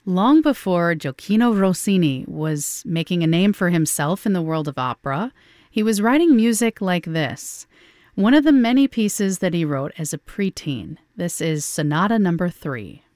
Long before Gioacchino Rossini was making a name for himself in the world of opera, he was writing music like this. One of the many pieces that he wrote as a preteen. This is Sonata Number 3.